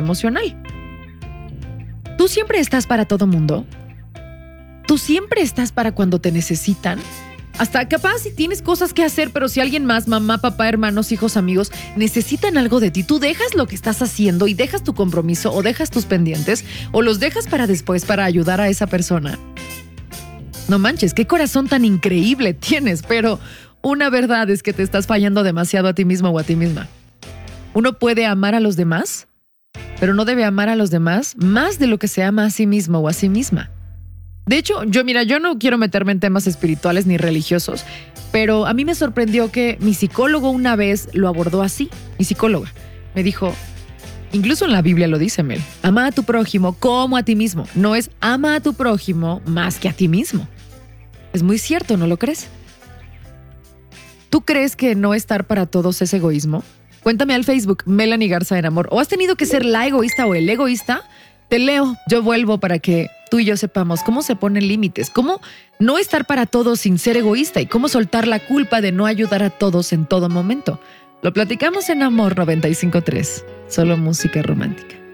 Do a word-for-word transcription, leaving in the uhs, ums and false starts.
emocional. ¿Tú siempre estás para todo mundo? ¿Tú siempre estás para cuando te necesitan? Hasta capaz si tienes cosas que hacer, pero si alguien más, mamá, papá, hermanos, hijos, amigos, necesitan algo de ti, tú dejas lo que estás haciendo y dejas tu compromiso o dejas tus pendientes o los dejas para después para ayudar a esa persona. No manches, qué corazón tan increíble tienes, pero una verdad es que te estás fallando demasiado a ti mismo o a ti misma. Uno puede amar a los demás, pero no debe amar a los demás más de lo que se ama a sí mismo o a sí misma. De hecho, yo mira, yo no quiero meterme en temas espirituales ni religiosos, pero a mí me sorprendió que mi psicólogo una vez lo abordó así. Mi psicóloga me dijo, incluso en la Biblia lo dice, Mel, ama a tu prójimo como a ti mismo. No es ama a tu prójimo más que a ti mismo. Es muy cierto, ¿no lo crees? ¿Tú crees que no estar para todos es egoísmo? Cuéntame al Facebook, Melanie Garza en Amor. ¿O has tenido que ser la egoísta o el egoísta? Te leo, yo vuelvo para que tú y yo sepamos cómo se ponen límites, cómo no estar para todos sin ser egoísta y cómo soltar la culpa de no ayudar a todos en todo momento. Lo platicamos en Amor noventa y cinco punto tres, solo música romántica.